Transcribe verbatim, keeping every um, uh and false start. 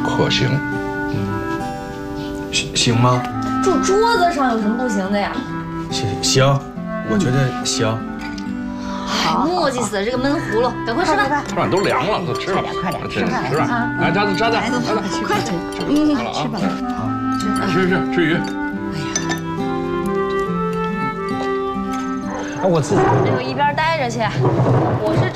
可行。 行行吗？ 住桌子上有什么不行的呀？ 行行，我觉得行。 哎，磨叽死了，这个闷葫芦，赶快吃饭。 吃饭都凉了，都吃吧， 快点快点吃吃饭吃饭。来，渣子渣子，来来， 快点， 嗯，好了啊， 吃吧。 吃吃吃鱼。 哎，我自己。 那就一边待着去，我是。